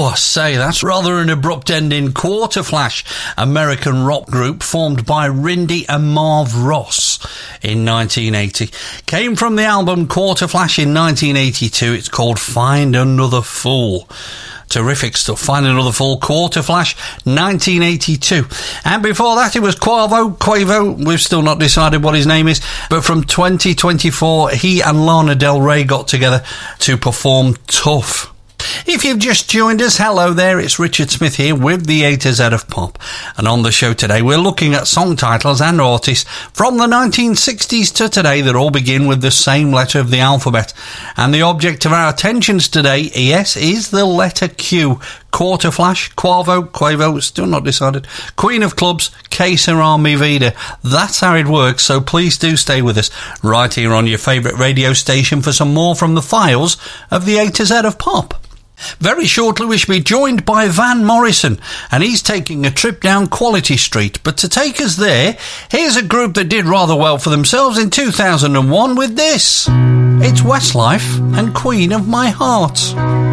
I say, that's rather an abrupt ending. Quarterflash, American rock group formed by Rindy and Marv Ross in 1980. Came from the album Quarterflash in 1982. It's called Find Another Fool. Terrific stuff. Find Another Fool, Quarterflash, 1982. And before that, it was Quavo. We've still not decided what his name is. But from 2024, he and Lana Del Rey got together to perform Tough. If you've just joined us, hello there, it's Richard Smith here with the A to Z of Pop. And on the show today, we're looking at song titles and artists from the 1960s to today that all begin with the same letter of the alphabet. And the object of our attentions today, yes, is the letter Q. Quarterflash, Quavo, still not decided. Queen of Clubs, Que Sera Mi Vida. That's how it works, so please do stay with us right here on your favourite radio station for some more from the files of the A to Z of Pop. Very shortly we shall be joined by Van Morrison, and he's taking a trip down Quality Street. But to take us there, here's a group that did rather well for themselves in 2001 with this. It's Westlife and Queen of My Heart.